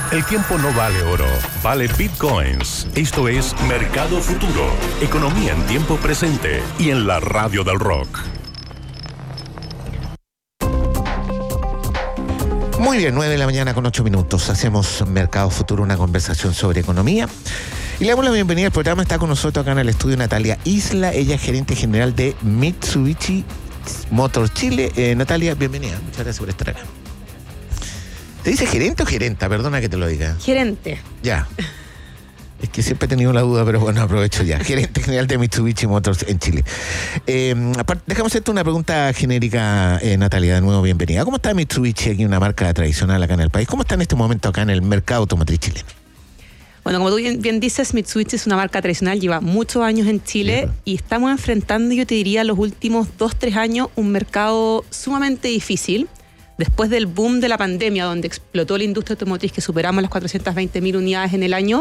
El tiempo no vale oro, vale bitcoins. Esto es Mercado Futuro, economía en tiempo presente y en la radio del rock. Muy bien, 9 de la mañana con 8 minutos. Hacemos Mercado Futuro, una conversación sobre economía. Y le damos la bienvenida al programa. Está con nosotros acá en el estudio Natalia Isla. Ella es gerente general de Mitsubishi Motors Chile. Natalia, bienvenida. Muchas gracias por estar acá. ¿Te dice gerente o gerenta? Perdona que te lo diga. Gerente. Ya. Es que siempre he tenido la duda, pero bueno, aprovecho ya. Gerente general de Mitsubishi Motors en Chile. Déjame hacerte una pregunta genérica, Natalia, de nuevo, bienvenida. ¿Cómo está Mitsubishi, aquí una marca tradicional acá en el país? ¿Cómo está en este momento acá en el mercado automotriz chileno? Bueno, como tú bien dices, Mitsubishi es una marca tradicional, lleva muchos años en Chile y estamos enfrentando, yo te diría, los últimos 2-3 años, un mercado sumamente difícil. Después del boom de la pandemia, donde explotó la industria automotriz, que superamos las 420.000 unidades en el año,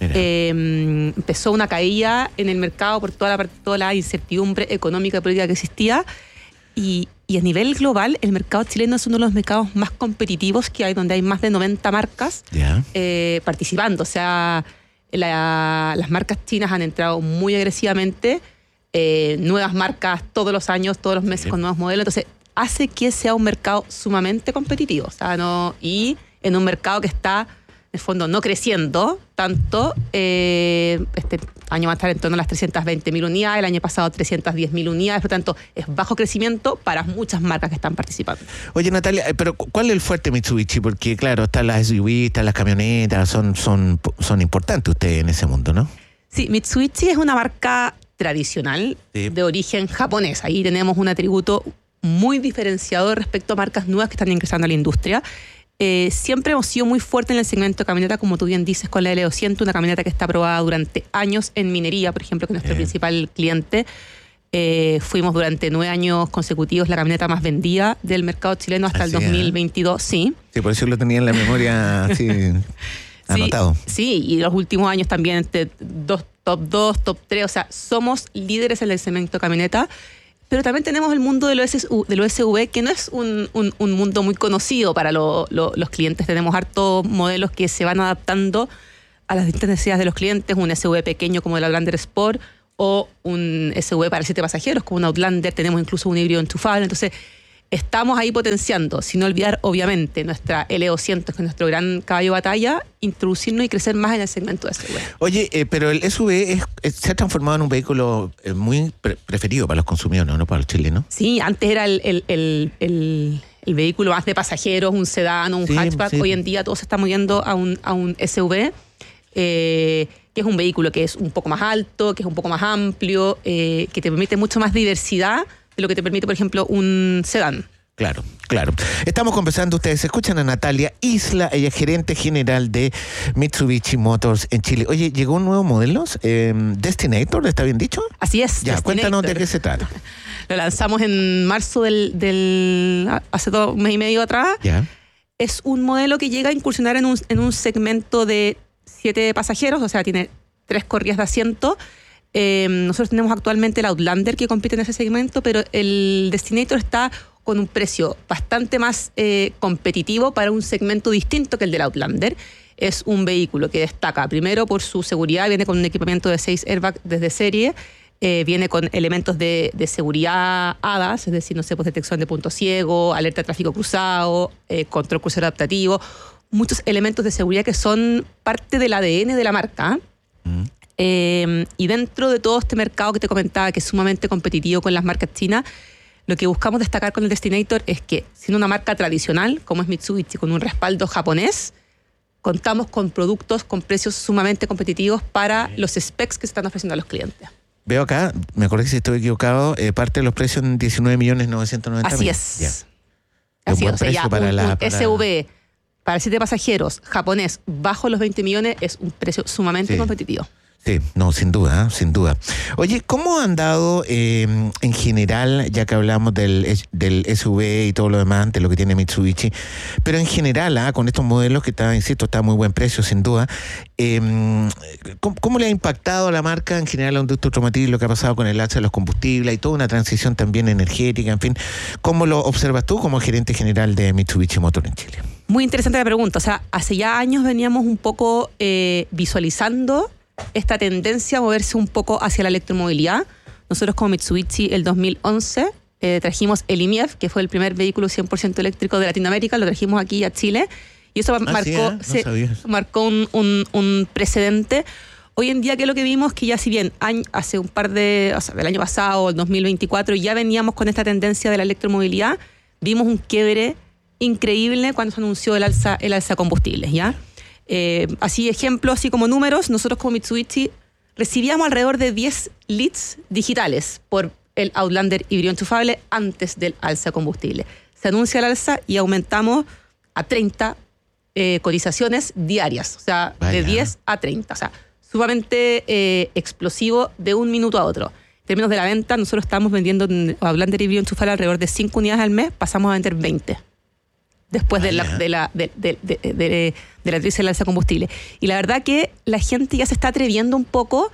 empezó una caída en el mercado por toda la incertidumbre económica y política que existía. Y a nivel global, el mercado chileno es uno de los mercados más competitivos que hay, donde hay más de 90 marcas participando. O sea, las marcas chinas han entrado muy agresivamente, nuevas marcas todos los años, todos los meses con nuevos modelos. Entonces, hace que sea un mercado sumamente competitivo. O sea, y en un mercado que está, en el fondo, no creciendo tanto. Este año va a estar en torno a las 320.000 unidades, el año pasado 310.000 unidades, por lo tanto, es bajo crecimiento para muchas marcas que están participando. Oye, Natalia, pero ¿cuál es el fuerte de Mitsubishi? Porque, claro, están las SUV, están las camionetas, son importantes ustedes en ese mundo, ¿no? Sí, Mitsubishi es una marca tradicional de origen japonés. Ahí tenemos un atributo muy diferenciado respecto a marcas nuevas que están ingresando a la industria. Siempre hemos sido muy fuertes en el segmento de camioneta, como tú bien dices, con la L200, una camioneta que está aprobada durante años en minería, por ejemplo, que es nuestro principal cliente. Fuimos durante 9 años consecutivos la camioneta más vendida del mercado chileno hasta el 2022, Sí, por eso lo tenía en la memoria así anotado. Sí, y los últimos años también top 2, top 3, o sea, somos líderes en el segmento de camioneta. Pero también tenemos el mundo del OSV, que no es un mundo muy conocido para los clientes. Tenemos hartos modelos que se van adaptando a las distintas necesidades de los clientes. Un SUV pequeño como el Outlander Sport o un SUV para 7 pasajeros como un Outlander. Tenemos incluso un híbrido enchufable. Entonces, estamos ahí potenciando, sin olvidar, obviamente, nuestra L200, que es nuestro gran caballo de batalla, introducirnos y crecer más en el segmento de SUV. Oye, pero el SUV se ha transformado en un vehículo muy preferido para los consumidores, ¿no? Para los chilenos. Sí, antes era el vehículo más de pasajeros, un sedán o un hatchback. Sí. Hoy en día todo se está moviendo a un SUV, que es un vehículo que es un poco más alto, que es un poco más amplio, que te permite mucho más diversidad de lo que te permite, por ejemplo, un sedán. Claro. Estamos conversando, ustedes escuchan a Natalia Isla, ella es gerente general de Mitsubishi Motors en Chile. Oye, ¿llegó un nuevo modelo? Destinator, ¿está bien dicho? Así es. Ya, cuéntanos de qué se trata. Lo lanzamos en marzo hace un mes y medio atrás. Ya. Es un modelo que llega a incursionar en un segmento de 7 pasajeros, o sea, tiene 3 corrillas de asiento. Nosotros tenemos actualmente el Outlander que compite en ese segmento, pero el Destinator está con un precio bastante más competitivo para un segmento distinto que el del Outlander. Es un vehículo que destaca primero por su seguridad, viene con un equipamiento de 6 airbags desde serie, viene con elementos de seguridad ADAS, es decir, pues detección de punto ciego, alerta de tráfico cruzado, control crucero adaptativo, muchos elementos de seguridad que son parte del ADN de la marca. Y dentro de todo este mercado que te comentaba, que es sumamente competitivo con las marcas chinas, lo que buscamos destacar con el Destinator es que, siendo una marca tradicional, como es Mitsubishi, con un respaldo japonés, contamos con productos con precios sumamente competitivos para los specs que se están ofreciendo a los clientes. Veo acá, me acuerdo que si estoy equivocado, parte de los precios en 19.990.000. Así es. Ya. Así es, o sea, ya un SUV para 7 pasajeros japonés bajo los 20 millones es un precio sumamente competitivo. Sí, no, sin duda, sin duda. Oye, ¿cómo han dado en general, ya que hablamos del SUV y todo lo demás, de lo que tiene Mitsubishi, pero en general, con estos modelos que insisto, está a muy buen precio, sin duda, ¿cómo le ha impactado a la marca en general a la industria automotriz lo que ha pasado con el alza de los combustibles y toda una transición también energética, en fin? ¿Cómo lo observas tú como gerente general de Mitsubishi Motor en Chile? Muy interesante la pregunta. O sea, hace ya años veníamos un poco visualizando esta tendencia a moverse un poco hacia la electromovilidad. Nosotros como Mitsubishi el 2011 trajimos el i-MiEV, que fue el primer vehículo 100% eléctrico de Latinoamérica, lo trajimos aquí a Chile y eso marcó un precedente. Hoy en día, ¿qué es lo que vimos? Que ya si bien hace el año pasado, el 2024, ya veníamos con esta tendencia de la electromovilidad, vimos un quiebre increíble cuando se anunció el alza de combustibles, ¿ya? Así ejemplo, así como números, nosotros como Mitsubishi recibíamos alrededor de 10 leads digitales por el Outlander híbrido enchufable antes del alza de combustible. Se anuncia el alza y aumentamos a 30 cotizaciones diarias, o sea, de 10 a 30, o sea, sumamente explosivo de un minuto a otro. En términos de la venta, nosotros estamos vendiendo Outlander híbrido enchufable alrededor de 5 unidades al mes, pasamos a vender 20. Después de la crisis del alza de combustible. Y la verdad que la gente ya se está atreviendo un poco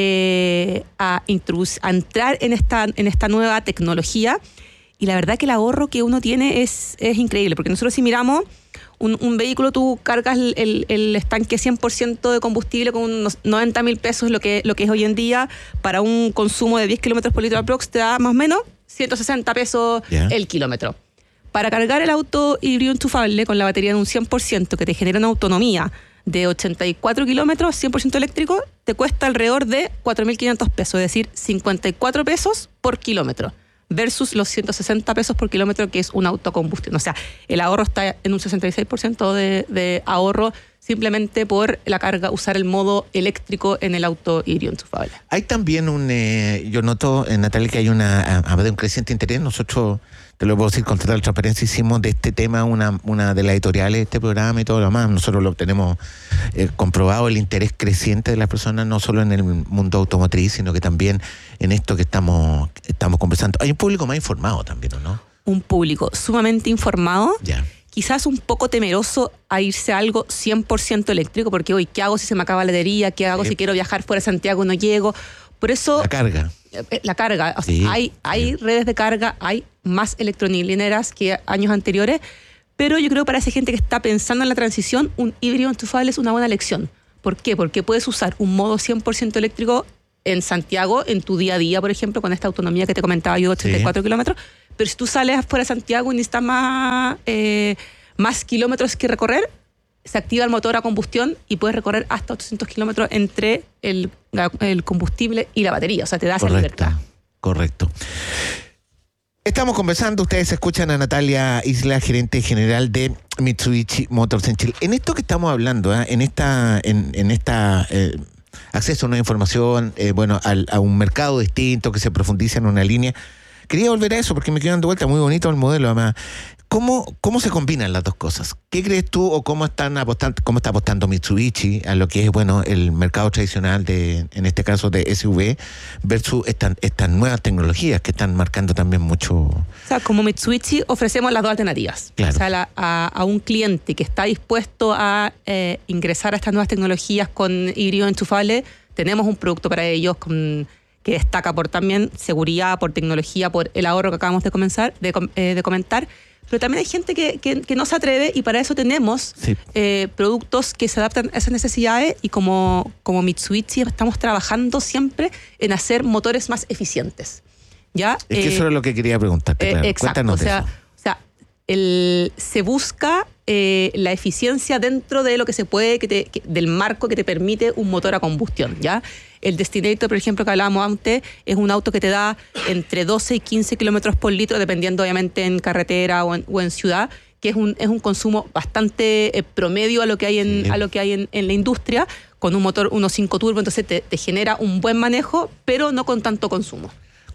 a entrar en esta nueva tecnología. Y la verdad que el ahorro que uno tiene es increíble. Porque nosotros si miramos un vehículo, tú cargas el estanque 100% de combustible con unos 90.000 pesos, lo que es hoy en día, para un consumo de 10 kilómetros por litro aprox, te da más o menos 160 pesos el kilómetro. Para cargar el auto híbrido enchufable con la batería de un 100% que te genera una autonomía de 84 kilómetros, 100% eléctrico, te cuesta alrededor de 4.500 pesos, es decir, 54 pesos por kilómetro, versus los 160 pesos por kilómetro que es un auto a combustión. O sea, el ahorro está en un 66% de ahorro simplemente por la carga, usar el modo eléctrico en el auto híbrido enchufable. Hay también yo noto, Natalia, que hay un creciente interés. Nosotros, te lo puedo decir con total transparencia, hicimos de este tema una de las editoriales de este programa y todo lo demás. Nosotros lo tenemos comprobado, el interés creciente de las personas, no solo en el mundo automotriz, sino que también en esto que estamos conversando. Hay un público más informado también, ¿o no? Un público sumamente informado. Ya. Quizás un poco temeroso a irse a algo 100% eléctrico, porque hoy, ¿qué hago si se me acaba la batería? ¿Qué hago si quiero viajar fuera de Santiago y no llego? Por eso... La carga. O sea, sí, hay redes de carga, hay más electrolineras que años anteriores, pero yo creo que para esa gente que está pensando en la transición, un híbrido enchufable es una buena elección. ¿Por qué? Porque puedes usar un modo 100% eléctrico en Santiago, en tu día a día, por ejemplo, con esta autonomía que te comentaba yo, 84 kilómetros, pero si tú sales afuera de Santiago y necesitas más kilómetros que recorrer, se activa el motor a combustión y puedes recorrer hasta 800 kilómetros entre el combustible y la batería. O sea, te da esa libertad. Correcto. Estamos conversando, ustedes escuchan a Natalia Isla, gerente general de Mitsubishi Motors en Chile. En esto que estamos hablando, en esta acceso a una información, a un mercado distinto que se profundiza en una línea, quería volver a eso porque me quedo dando vuelta, muy bonito el modelo además. ¿Cómo se combinan las dos cosas? ¿Qué crees tú o cómo está apostando Mitsubishi a lo que es el mercado tradicional en este caso de SUV versus estas nuevas tecnologías que están marcando también mucho? O sea, como Mitsubishi ofrecemos las dos alternativas. Claro. O sea, a un cliente que está dispuesto a ingresar a estas nuevas tecnologías con híbrido enchufable, tenemos un producto para ellos que destaca por también seguridad, por tecnología, por el ahorro que acabamos de comentar. Pero también hay gente que no se atreve y para eso tenemos productos que se adaptan a esas necesidades y como Mitsubishi estamos trabajando siempre en hacer motores más eficientes. ¿Ya? Es que eso era lo que quería preguntarte. Claro. Exacto. Cuéntanos de eso. O sea, se busca la eficiencia dentro de lo que se puede, del marco que te permite un motor a combustión, ¿ya? El Destinator, por ejemplo, que hablábamos antes, es un auto que te da entre 12 y 15 kilómetros por litro, dependiendo obviamente en carretera o en ciudad, que es un consumo bastante promedio a lo que hay en la industria, con un motor 1.5 turbo, entonces te genera un buen manejo, pero no con tanto consumo.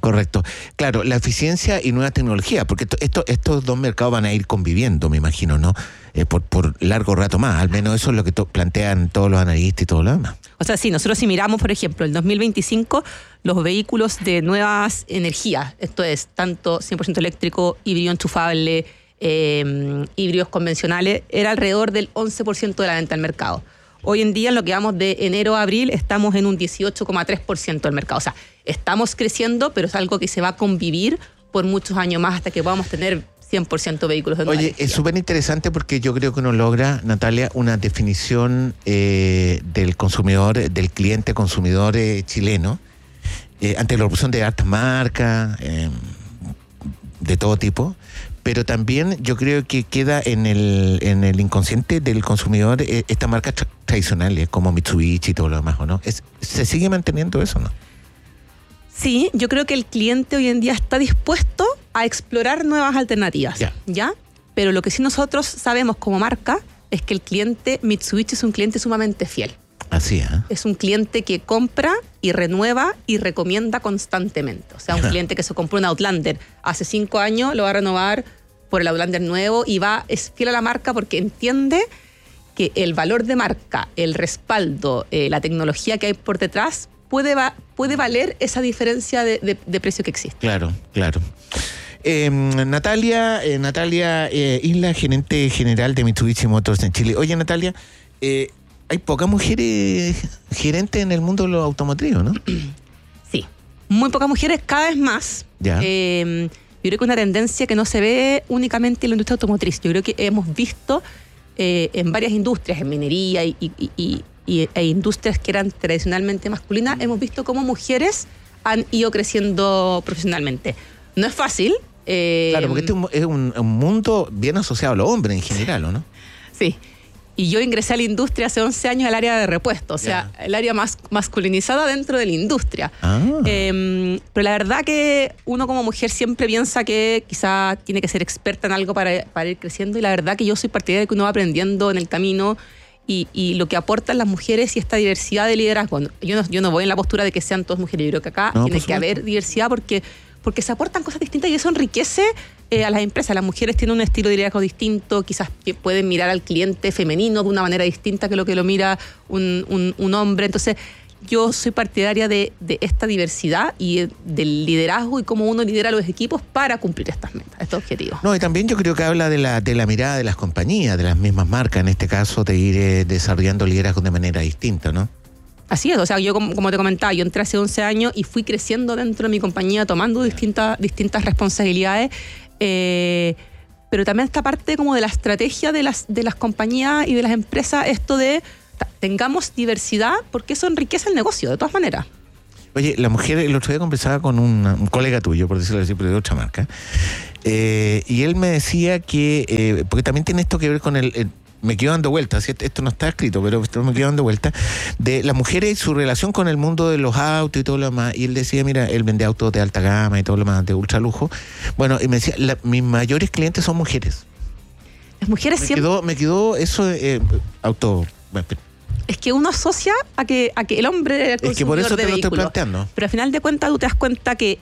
Correcto. Claro, la eficiencia y nueva tecnología, porque estos dos mercados van a ir conviviendo, me imagino, ¿no? Por largo rato más. Al menos eso es lo que plantean todos los analistas y todo lo demás. O sea, sí, nosotros si miramos, por ejemplo, el 2025, los vehículos de nuevas energías, esto es tanto 100% eléctrico, híbrido enchufable, híbridos convencionales, era alrededor del 11% de la venta al mercado. Hoy en día, en lo que vamos de enero a abril, estamos en un 18,3% del mercado. O sea, estamos creciendo, pero es algo que se va a convivir por muchos años más hasta que podamos tener 100% vehículos de nueva energía. Es súper interesante porque yo creo que uno logra, Natalia, una definición del consumidor, del cliente consumidor chileno, ante la opción de altas marcas, de todo tipo. Pero también yo creo que queda en el inconsciente del consumidor estas marcas tradicionales como Mitsubishi y todo lo demás, ¿o no? ¿Se sigue manteniendo eso, no? Sí, yo creo que el cliente hoy en día está dispuesto a explorar nuevas alternativas, ¿ya? Pero lo que sí nosotros sabemos como marca es que el cliente Mitsubishi es un cliente sumamente fiel. Así es. Es un cliente que compra y renueva y recomienda constantemente. O sea, un cliente que se compró un Outlander hace 5 años lo va a renovar por el Outlander nuevo y es fiel a la marca porque entiende que el valor de marca, el respaldo, la tecnología que hay por detrás puede valer esa diferencia de precio que existe. Claro. Natalia Isla, gerente general de Mitsubishi Motors en Chile. Oye, Natalia, hay pocas mujeres gerentes en el mundo de los automotriz, ¿no? Sí, muy pocas mujeres, cada vez más. Ya. Yo creo que es una tendencia que no se ve únicamente en la industria automotriz. Yo creo que hemos visto en varias industrias, en minería e industrias que eran tradicionalmente masculinas, hemos visto cómo mujeres han ido creciendo profesionalmente. No es fácil. Claro, porque este es un mundo bien asociado a los hombres en general, ¿o no? Sí. Y yo ingresé a la industria hace 11 años al área de repuesto, o sea, el área más masculinizada dentro de la industria. Pero la verdad que uno como mujer siempre piensa que quizá tiene que ser experta en algo para ir creciendo, y la verdad que yo soy partidaria de que uno va aprendiendo en el camino y lo que aportan las mujeres y esta diversidad de liderazgo. Yo no voy en la postura de que sean todas mujeres, yo creo que acá tiene que haber diversidad porque se aportan cosas distintas y eso enriquece a las empresas. Las mujeres tienen un estilo de liderazgo distinto, quizás pueden mirar al cliente femenino de una manera distinta que lo mira un hombre. Entonces, yo soy partidaria de esta diversidad y del liderazgo y cómo uno lidera los equipos para cumplir estas metas, estos objetivos. No, y también yo creo que habla de la mirada de las compañías, de las mismas marcas, en este caso, de ir desarrollando liderazgo de manera distinta, ¿no? Así es, o sea, yo como te comentaba, yo entré hace 11 años y fui creciendo dentro de mi compañía, tomando distintas responsabilidades, pero también esta parte como de la estrategia de las compañías y de las empresas, esto de tengamos diversidad, porque eso enriquece el negocio, de todas maneras. Oye, la mujer, el otro día conversaba con un colega tuyo, por decirlo así, pero de otra marca, y él me decía que, porque también tiene esto que ver con me quedo dando vueltas, esto no está escrito, pero me quedo dando vueltas, de las mujeres y su relación con el mundo de los autos y todo lo demás. Y él decía, mira, él vende autos de alta gama y todo lo demás, de ultra lujo. Bueno, y me decía, mis mayores clientes son mujeres. Las mujeres siempre... Me quedó eso, auto... Es que uno asocia a que el hombre es el consumidor de vehículos. Es que por eso te lo estoy planteando. Pero al final de cuentas tú te das cuenta que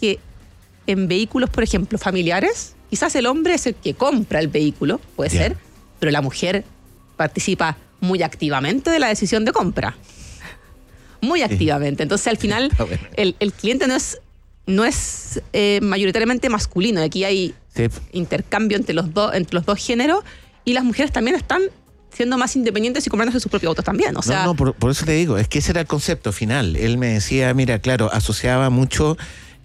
en vehículos, por ejemplo, familiares, quizás el hombre es el que compra el vehículo, puede ser, pero la mujer participa muy activamente de la decisión de compra. Muy activamente. Entonces, al final, el cliente no es mayoritariamente masculino. Aquí hay intercambio entre los dos géneros, y las mujeres también están siendo más independientes y comprándose sus propios autos también. O sea, por eso te digo, es que ese era el concepto final. Él me decía, mira, claro, asociaba mucho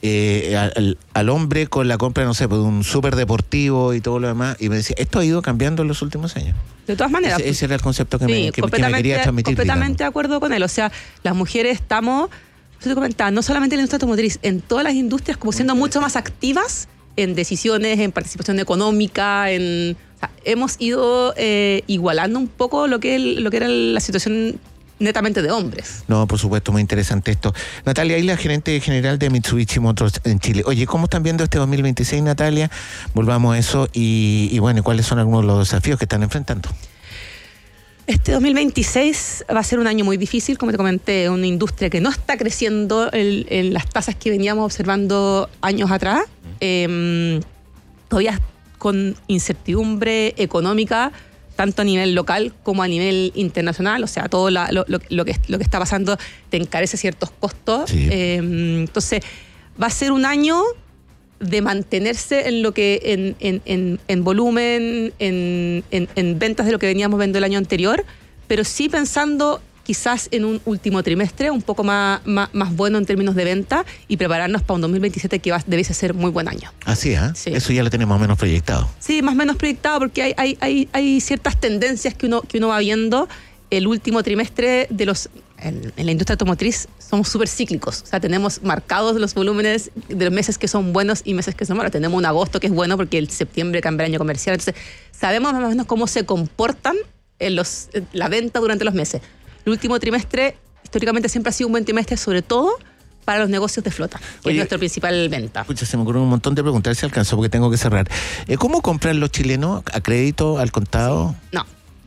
al hombre con la compra, no sé, de un súper deportivo y todo lo demás, y me decía, esto ha ido cambiando en los últimos años. De todas maneras. Ese era el concepto que me quería transmitir. Completamente de acuerdo con él. O sea, las mujeres estamos, yo te comentaba, no solamente en la industria automotriz, en todas las industrias, como siendo mucho más activas en decisiones, en participación económica, hemos ido igualando un poco lo que era la situación netamente de hombres. No, por supuesto, muy interesante esto. Natalia Isla, gerente general de Mitsubishi Motors en Chile. Oye, ¿cómo están viendo este 2026, Natalia? Volvamos a eso y bueno, ¿cuáles son algunos de los desafíos que están enfrentando? Este 2026 va a ser un año muy difícil, como te comenté, una industria que no está creciendo en las tasas que veníamos observando años atrás, todavía con incertidumbre económica, tanto a nivel local como a nivel internacional, o sea, todo lo que está pasando te encarece ciertos costos. Sí. Entonces, va a ser un año de mantenerse en lo que en volumen, en ventas de lo que veníamos viendo el año anterior, pero sí pensando quizás en un último trimestre un poco más bueno en términos de venta y prepararnos para un 2027 que debiese ser muy buen año. Así, ¿eh? Sí. Eso ya lo tenemos más o menos proyectado. Sí, más o menos proyectado porque hay ciertas tendencias que uno va viendo. El último trimestre en la industria automotriz somos súper cíclicos. O sea, tenemos marcados los volúmenes de los meses que son buenos y meses que son malos. Tenemos un agosto que es bueno porque el septiembre cambia el año comercial. Entonces, sabemos más o menos cómo se comportan la venta durante los meses. El último trimestre, históricamente, siempre ha sido un buen trimestre, sobre todo para los negocios de flota, que es nuestra principal venta. Escucha, se me ocurrió un montón de preguntas, si alcanzó, porque tengo que cerrar. ¿Cómo compran los chilenos? ¿A crédito, al contado? No.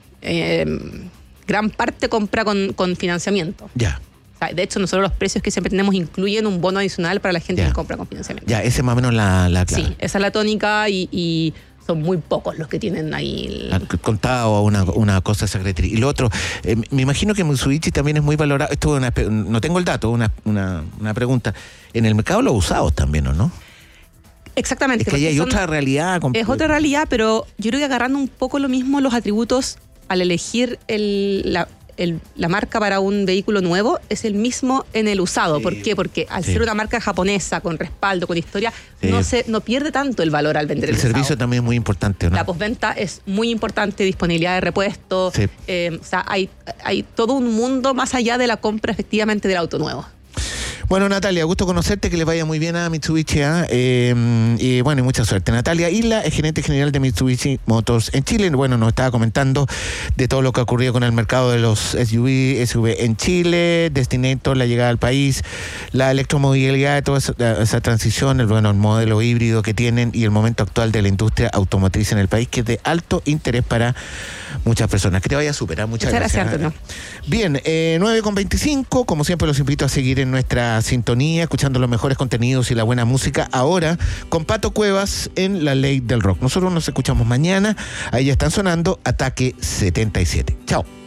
Gran parte compra con financiamiento. Ya. O sea, de hecho, nosotros los precios que siempre tenemos incluyen un bono adicional para la gente Ya. que compra con financiamiento. Ya, ese es más o menos la clave. Sí, esa es la tónica y son muy pocos los que tienen ahí Contado una cosa secretaria. Y lo otro, me imagino que Mitsubishi también es muy valorado. Esto no tengo el dato, una pregunta. En el mercado los usados también, ¿o no? Exactamente. Es que ahí hay otra realidad. Es otra realidad, pero yo creo que agarrando un poco lo mismo los atributos al elegir la marca para un vehículo nuevo es el mismo en el usado. Sí. ¿Por qué? Porque al Sí. ser una marca japonesa con respaldo, con historia, Sí. no pierde tanto el valor al vender El el usado. servicio también es muy importante, ¿no? La postventa es muy importante, disponibilidad de repuestos. Sí. O sea, hay todo un mundo más allá de la compra efectivamente del auto nuevo. Bueno, Natalia, gusto conocerte, que les vaya muy bien a Mitsubishi. Y bueno, y mucha suerte. Natalia Isla es gerente general de Mitsubishi Motors en Chile. Bueno, nos estaba comentando de todo lo que ha ocurrido con el mercado de los SUV en Chile, Destinator, la llegada al país, la electromovilidad, toda esa transición, el modelo híbrido que tienen y el momento actual de la industria automotriz en el país, que es de alto interés para muchas personas. Que te vaya súper. Muchas gracias. Antonio. Bien, 9:25, como siempre los invito a seguir en nuestra sintonía, escuchando los mejores contenidos y la buena música, ahora con Pato Cuevas en La Ley del Rock. Nosotros nos escuchamos mañana, ahí ya están sonando Ataque 77. Chao.